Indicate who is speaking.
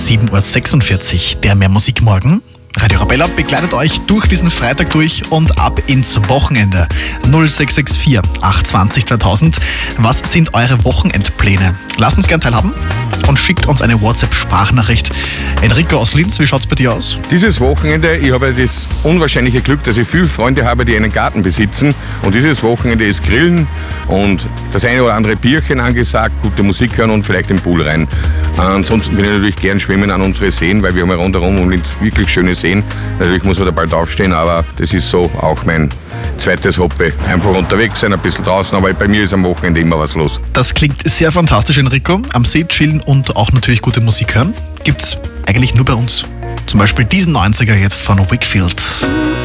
Speaker 1: 7.46 Uhr, der Mehr Musik morgen. Radio Arabella begleitet euch durch diesen Freitag durch und ab ins Wochenende. 0664 820 2000. Was sind eure Wochenendpläne? Lasst uns gern teilhaben und schickt uns eine WhatsApp-Sprachnachricht. Enrico aus Linz, wie schaut's bei dir aus?
Speaker 2: Dieses Wochenende, ich habe das unwahrscheinliche Glück, dass ich viele Freunde habe, die einen Garten besitzen. Und dieses Wochenende ist Grillen und das eine oder andere Bierchen angesagt, gute Musik hören und vielleicht im Pool rein. Ansonsten bin ich natürlich gern schwimmen an unsere Seen, weil wir haben ja rundherum um Linz wirklich schöne Seen. Natürlich muss man da bald aufstehen, aber das ist so auch mein zweites Hobby. Einfach unterwegs sein, ein bisschen draußen, aber bei mir ist am Wochenende immer was los.
Speaker 1: Das klingt sehr fantastisch, Enrico. Am See chillen und auch natürlich gute Musik hören. Gibt's eigentlich nur bei uns. Zum Beispiel diesen 90er jetzt von Wakefield.